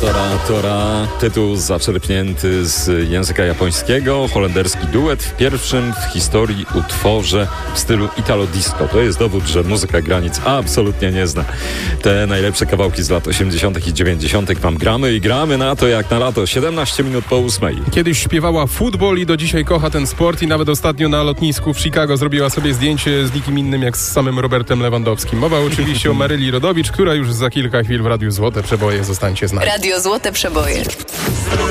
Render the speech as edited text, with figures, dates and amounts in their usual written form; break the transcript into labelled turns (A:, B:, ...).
A: Tora, tytuł zaczerpnięty z języka japońskiego, holenderski duet w pierwszym w historii utworze w stylu Italo Disco. To jest dowód, że muzyka granic absolutnie nie zna. Te najlepsze kawałki z lat 80. i 90. wam gramy i gramy na to jak na lato. 17 minut po 8.
B: Kiedyś śpiewała futbol i do dzisiaj kocha ten sport i nawet ostatnio na lotnisku w Chicago zrobiła sobie zdjęcie z nikim innym jak z samym Robertem Lewandowskim. Mowa oczywiście o Maryli Rodowicz, która już za kilka chwil w Radiu Złote Przeboje. Zostańcie z nami.
C: Radio Złote Przeboje.